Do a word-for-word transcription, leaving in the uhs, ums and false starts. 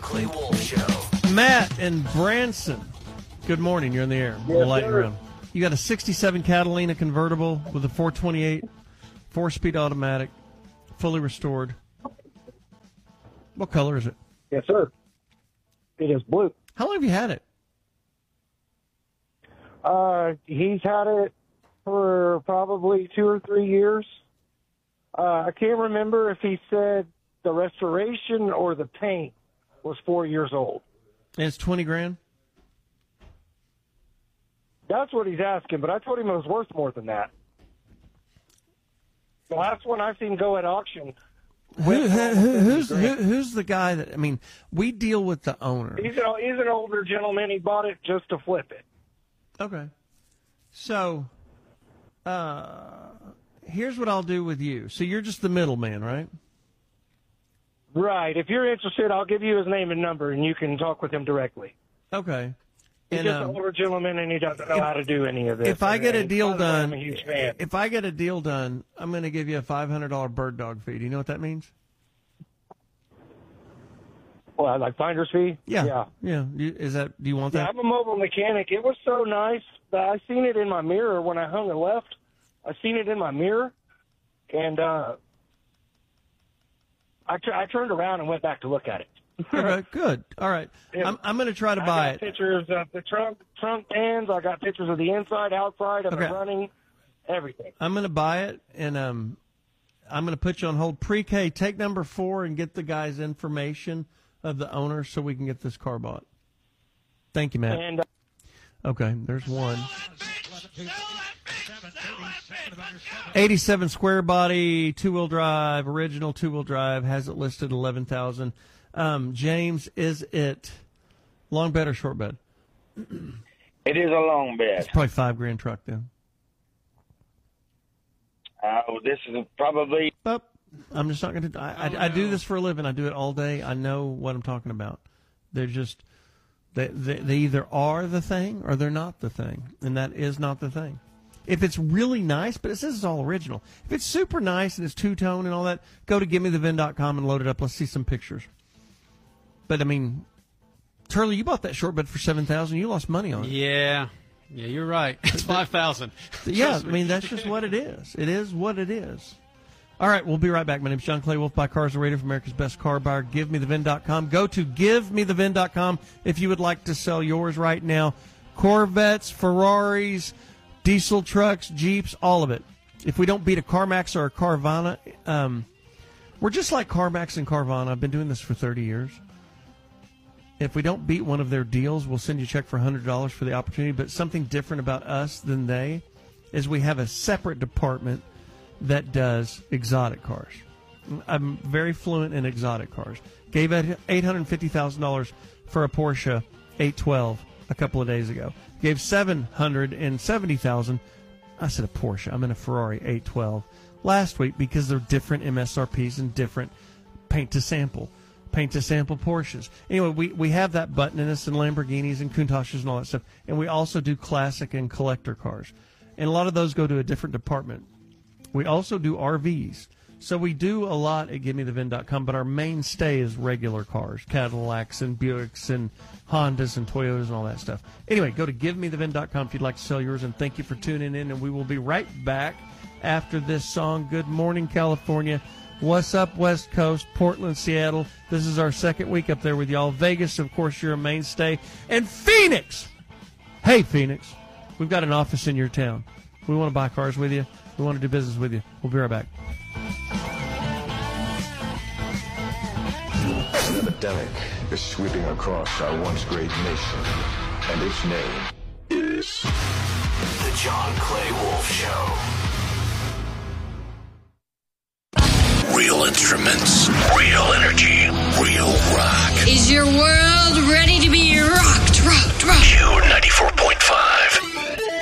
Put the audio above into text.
Clay Wolf Show. Matt in Branson. Good morning. You're in the air. Yes, we'll light you sir. around. You got a sixty-seven Catalina convertible with a four twenty-eight, four-speed automatic, fully restored. What color is it? Yes, sir. It is blue. How long have you had it? Uh, he's had it for probably two or three years. Uh, I can't remember if he said the restoration or the paint was four years old. And it's twenty grand? That's what he's asking, but I told him it was worth more than that. The last one I've seen go at auction. Who, who, who, who's who, who's the guy that, I mean, we deal with the owner. He's an, he's an older gentleman. He bought it just to flip it. Okay. So, uh, here's what I'll do with you. So you're just the middleman, right? Right. If you're interested, I'll give you his name and number, and you can talk with him directly. Okay. He's And, just um, an older gentleman, and he doesn't know if- how to do any of this. If I get a And deal by the way, done, I'm a huge fan. if I get a deal done, I'm going to give you a five hundred dollars bird dog fee. Do you know what that means? Well, like finder's fee? Yeah. Yeah. Yeah. You, is that? Do you want Yeah, that? I'm a mobile mechanic. It was so nice that I seen it in my mirror when I hung and left. I seen it in my mirror, and uh, I, t- I turned around and went back to look at it. Okay. Good. All right. Yeah. I'm I'm going to try to I buy got it. pictures of the trunk trunk pans. I got pictures of the inside, outside of Okay. it running, everything. I'm going to buy it, and um, I'm going to put you on hold. Pre-K, take number four and get the guy's information of the owner so we can get this car bought. Thank you, Matt. And uh, Okay, there's one. eighty-seven square body, two-wheel drive, original two-wheel drive, has it listed eleven thousand. Um, James, is it long bed or short bed? It is a long bed. It's probably five grand truck then. Uh, this is probably But I'm just not going to. I, I, I do this for a living. I do it all day. I know what I'm talking about. They're just they, they they either are the thing or they're not the thing, and that is not the thing. If it's really nice, but it says it's all original. If it's super nice and it's two tone and all that, go to give me the vin dot com and load it up. Let's see some pictures. But I mean, Turley, you bought that short bed for seven thousand. You lost money on it. Yeah. Yeah, you're right. It's five thousand. Yeah, I mean, that's just what it is. It is what it is. All right, we'll be right back. My name's John Clay Wolf, Buy Cars and Radio for America's Best Car Buyer. give me the vin dot com. Go to give me the vin dot com if you would like to sell yours right now. Corvettes, Ferraris, diesel trucks, Jeeps, all of it. If we don't beat a CarMax or a Carvana, um, we're just like CarMax and Carvana. I've been doing this for thirty years. If we don't beat one of their deals, we'll send you a check for one hundred dollars for the opportunity. But something different about us than they is we have a separate department that does exotic cars. I'm very fluent in exotic cars. Gave eight hundred fifty thousand dollars for a Porsche eight twelve a couple of days ago. Gave seven hundred seventy thousand dollars. I said a Porsche. I'm in a Ferrari eight twelve last week because they're different M S R Ps and different paint to sample. Paint to sample Porsches. Anyway, we, we have that button in us and Lamborghinis and Countaches and all that stuff. And we also do classic and collector cars. And a lot of those go to a different department. We also do R Vs. So we do a lot at give me the vin dot com, but our mainstay is regular cars, Cadillacs and Buicks and Hondas and Toyotas and all that stuff. Anyway, go to give me the vin dot com if you'd like to sell yours, and thank you for tuning in. And we will be right back after this song. Good morning, California. What's up, West Coast, Portland, Seattle. This is our second week up there with y'all. Vegas, of course, you're a mainstay. And Phoenix! Hey, Phoenix, we've got an office in your town. We want to buy cars with you. We want to do business with you. We'll be right back. An epidemic is sweeping across our once great nation, and its name is The John Clay Wolf Show. Real instruments, real energy, real rock. Is your world ready to be rocked, rocked, rocked? Q ninety-four point five.